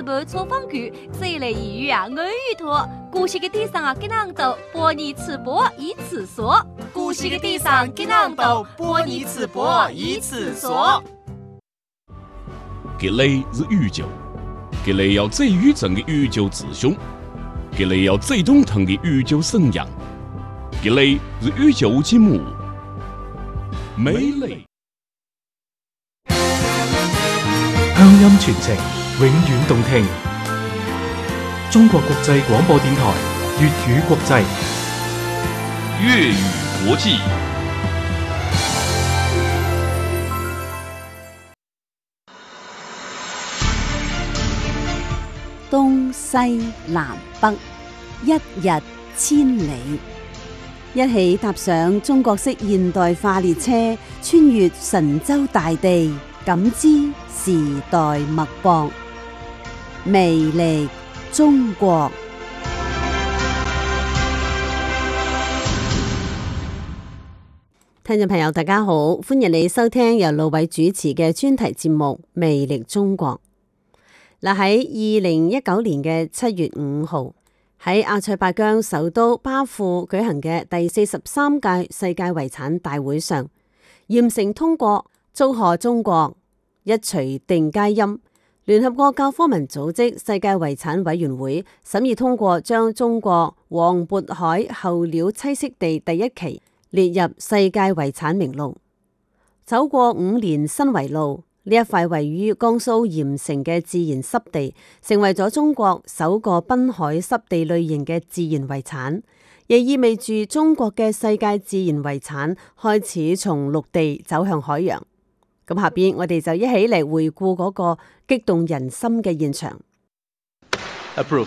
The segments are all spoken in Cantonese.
吃饭搓方句，这类俚语啊，安于托。古稀的地上啊，给啷斗，拨你吃播一次说。 古稀的地上给啷斗，拨你吃播一次说。 吉类是宇宙，吉类要最宇宙的宇宙之兄，吉类要最中疼的宇宙神阳，吉类是宇宙之母，美类。 鄉音傳情，永遠動聽。中國國際廣播電台粵語國際， 粵語國際。 東西南北，一日千里。一起踏上中國式現代化列車，穿越神州大地，感知時代脈搏，魅力中國。聽眾朋友大家好，歡迎你收聽由盧偉主持嘅專題節目《魅力中國》。嗱，喺2019年嘅7月5號，喺阿塞拜疆首都巴庫舉行嘅第43屆世界遺產大會上，嚴誠通過祝賀中國一錘定佳音。聯合國教科文組織世界遺產委員會審議通過將中國黃渤海候鳥棲息地第一期列入世界遺產名錄。走過5年新圍路，呢一塊位於江蘇鹽城嘅自然濕地，成為咗中國首個濱海濕地類型嘅自然遺產，亦意味住中國嘅世界自然遺產開始從陸地走向海洋。咁下邊我哋就一起嚟回顧嗰個激動人心嘅現場。 Approved。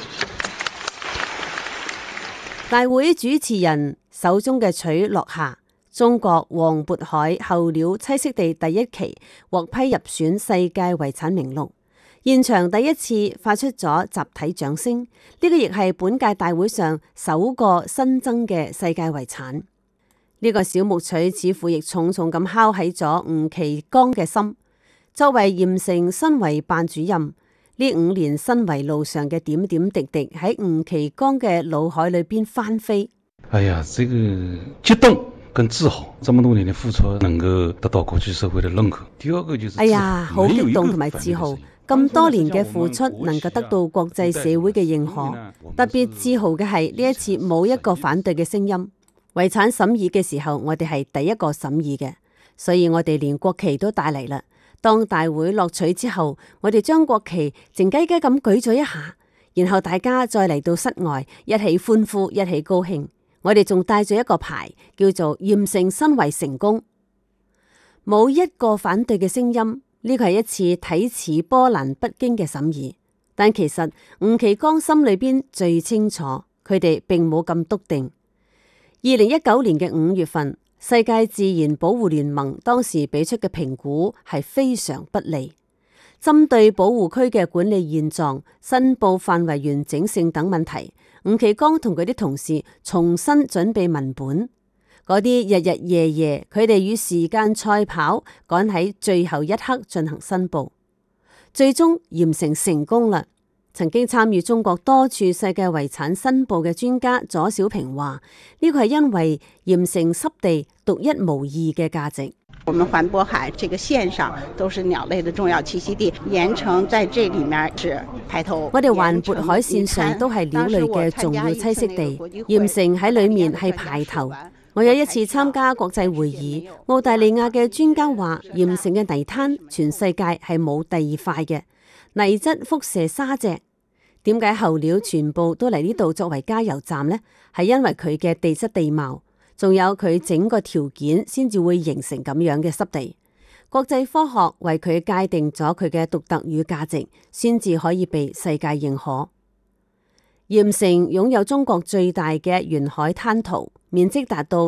大會主持人手中嘅鎚落下，中國黃渤海候鳥棲息地第一期獲批入選世界遺產名錄，現場第一次發出咗集體掌聲。呢個亦係本屆大會上首個新增嘅世界遺產。呢個小木鎚似乎亦重重咁敲喺咗吳其剛嘅心。作為鹽城新圍辦主任，呢5年新圍路上嘅點點滴滴喺吳其剛嘅腦海裏邊翻飛。 哎呀，這個激動跟自豪，這麼多年的付出能夠得到國際社會的認可。第二個就是哎呀，好激動同埋自豪，咁多年嘅付出能夠得到國際社會嘅認可。特別自豪嘅係呢一次冇一個反對嘅聲音。遺產審議嘅時候，我哋係第一個審議嘅，所以我哋連國旗都帶嚟啦。當大會落鎚之後，我哋將國旗靜雞雞咁舉咗一下，然後大家再嚟到室外一起歡呼，一起高興。我哋仲帶咗一個牌，叫做鹽城新圍成功。冇一個反對嘅聲音，呢個係一次睇似波瀾不驚嘅審議，但其實吳其剛心裏邊最清楚，佢哋並冇咁篤定。2019年嘅5月份，世界自然保護聯盟當時俾出嘅評估係非常不利，針對保護區嘅管理現狀、申報範圍完整性等問題，吳其剛同佢啲同事重新準備文本，嗰啲日日夜夜，佢哋與時間賽跑，趕喺最後一刻進行申報，最終鹽城成功啦。曾經參與中國多處世界遺產申報嘅專家左小平話：呢個係因為鹽城濕地獨一無二嘅價值。 我們環渤海這個線上都是鳥類的重要棲息地，鹽城在這裏面是排頭。 我哋環渤海線上都係鳥類嘅重要棲息地，鹽城喺裏面係排頭。我有一次參加國際會議，澳大利亞嘅專家話，鹽城嘅泥灘全世界係冇第二塊嘅。泥質輻射沙隻，點解候鳥全部都嚟呢度作為加油站呢？係因為佢嘅地質地貌，仲有佢整個條件先至會形成咁樣嘅濕地。國際科學為佢界定咗佢嘅獨特與價值，先至可以被世界認可。鹽城擁有中國最大嘅沿海灘塗，面積達到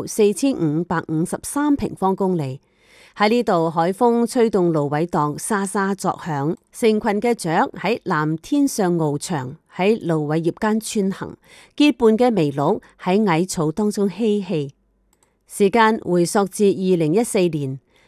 4553平方公里。喺呢度，海風吹動蘆葦蕩，沙沙作響，成群嘅雀喺藍天上翱翔，喺蘆葦葉間穿行，結伴嘅麋鹿喺矮草當中嬉戲。時間回溯至2014年，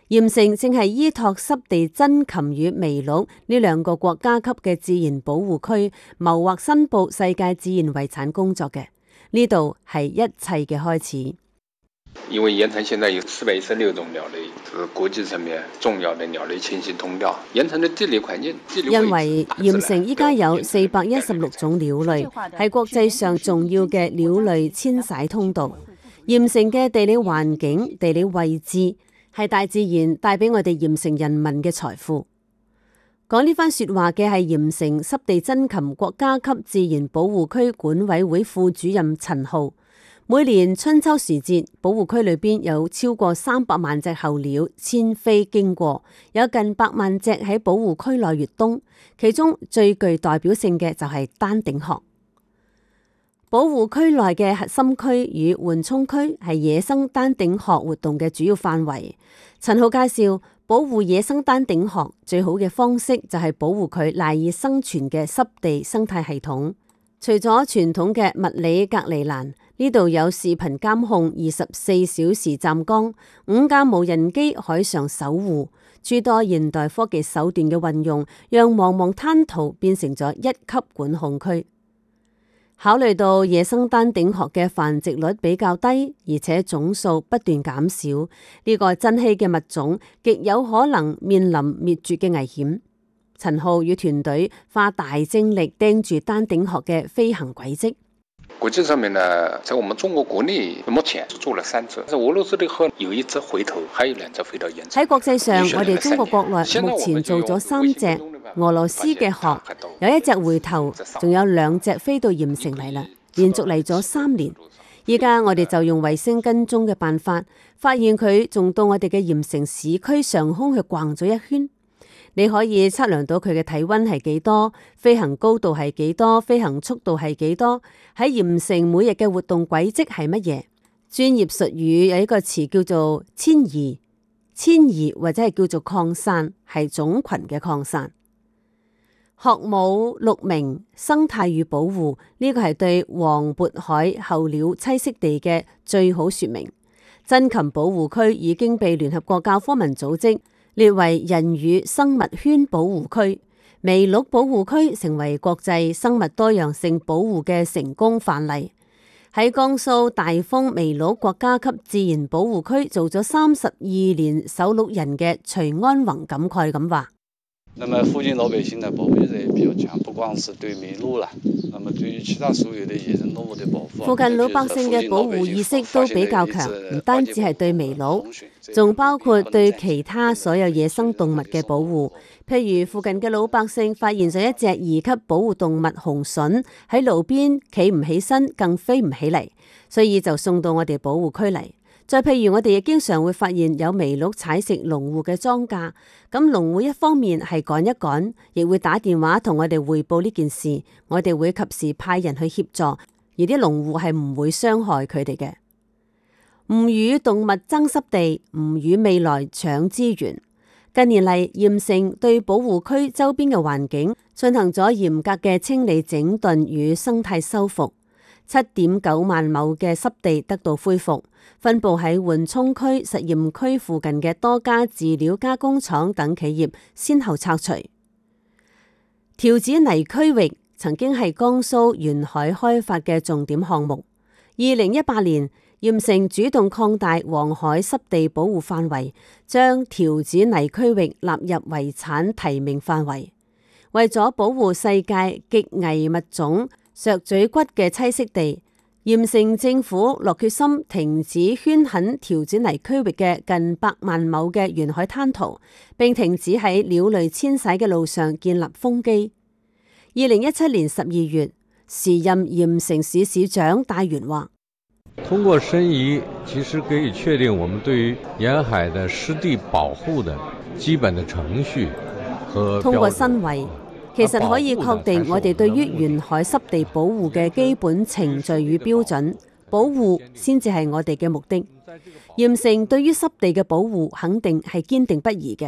鹽城正係依託濕地真禽與麋鹿呢兩個國家級嘅自然保護區，謀劃申報世界自然遺產工作嘅。呢度係一切嘅開始。 因為鹽城現在有416種鳥類，是國際上面重要的鳥類遷徙通道。鹽城的地理環境， 因為鹽城依家有416種鳥類，係國際上重要嘅鳥類遷徙通道。鹽城嘅地理環境、地理位置係大自然帶俾我哋鹽城人民嘅財富。講呢番說話嘅係鹽城濕地真禽國家級自然保護區管委會副主任陳浩。每年春秋時節，保護區裏邊有超過300萬隻候鳥遷飛經過，有近100萬隻喺保護區內越冬。其中最具代表性嘅就係丹頂鶴。保護區內嘅核心區與緩衝區係野生丹頂鶴活動嘅主要範圍。陳浩介紹，保護野生丹頂鶴最好嘅方式就係保護佢賴以生存嘅濕地生態系統。除咗傳統嘅物理隔離欄，呢度有視頻監控、24小時站崗、5架無人機海上守護，諸多現代科技手段嘅運用，讓茫茫灘塗變成咗1級管控區。考慮到野生丹頂鶴嘅繁殖率比較低，而且總數不斷減少，呢個珍稀嘅物種極有可能面臨滅絕嘅危險。陳浩與團隊花大精力盯住丹頂鶴嘅飛行軌跡。 國際上面呢，在我們中國國內目前做了3隻，俄羅斯的鶴有1隻回頭，還有2隻飛到鹽城。 喺國際上，我哋中國國內目前做咗3隻俄羅斯嘅鶴，有1隻回頭，仲有2隻飛到鹽城嚟啦，連續嚟咗3年。依家我哋就用衛星跟蹤嘅辦法，發現佢仲到我哋嘅鹽城市區上空去逛咗一圈。你可以測量到佢嘅體溫係幾多，飛行高度係幾多，飛行速度係幾多，喺鹽城每日嘅活動軌跡係乜嘢？專業術語有一個詞叫做遷移，遷移或者係叫做擴散，係種群嘅擴散。學母陸明生態與保護，呢個係對黃渤海候鳥棲息地嘅最好說明。真禽保護區已經被聯合國教科文組織列為人與生物圈保護區，麋鹿保護區成為國際生物多樣性保護嘅成功範例。喺江蘇大豐麋鹿國家級自然保護區做咗32年守鹿人嘅徐安宏感慨咁話。 那麼附近老百姓的保護意識比較強，不光是對麋鹿啦，那麼對於其他所有的野生動物的保護。附近老百姓嘅保護意識都比較強，唔單止係對麋鹿，仲包括對其他所有野生動物嘅保護。譬如附近嘅老百姓發現咗一隻2級保護動物紅隼喺路邊企唔起身，更飛唔起嚟，所以就送到我哋保護區嚟。再譬如我哋亦經常會發現有麋鹿踩食農戶嘅莊稼，咁農戶一方面係趕一趕，亦會打電話同我哋匯報呢件事，我哋會及時派人去協助，而啲農戶係唔會傷害佢哋嘅。唔與動物爭濕地，唔與未來搶資源。近年嚟，鹽城對保護區周邊嘅環境進行咗嚴格嘅清理整頓與生態修復。7.9萬畝嘅濕地得到恢復，分佈喺緩衝區、實驗區附近嘅多家飼料加工廠等企業先後拆除。條子泥區域曾經係江蘇沿海開發嘅重點項目。2018年，鹽城主動擴大黃海濕地保護範圍，將條子泥區域納入遺產提名範圍。為咗保護世界極危物種石嘴骨嘅棲息地，鹽城政府落決心停止圈墾條子泥區域嘅近100萬畝嘅沿海灘塗，並停止喺鳥類遷徙嘅路上建立風機。2017年12月，時任鹽城市市長戴元話： 通過申遺，其實可以確定我們對於沿海的濕地保護的基本的程序和標準。 通過申遺，其實可以確定我哋對於沿海濕地保護嘅基本程序與標準，保護先至係我哋嘅目的。鹽城對於濕地嘅保護肯定係堅定不移嘅。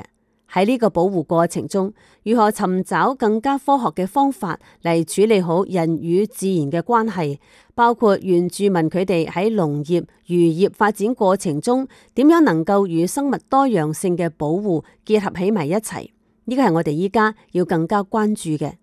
喺呢個保護過程中，如何尋找更加科學嘅方法嚟處理好人與自然嘅關係，包括原住民佢哋喺農業、漁業發展過程中點樣能夠與生物多樣性嘅保護結合起埋一齊，呢個係我哋依家要更加關注嘅。